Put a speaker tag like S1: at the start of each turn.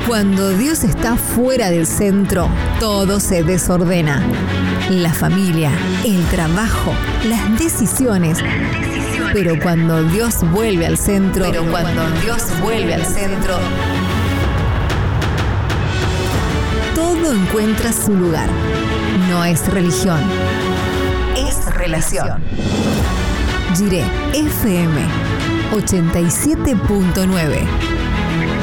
S1: Cuando Dios está fuera del centro, todo se desordena. La familia, el trabajo, las decisiones. Pero cuando Dios vuelve al centro, todo encuentra su lugar. No es religión, es relación. Jiré FM 87.9.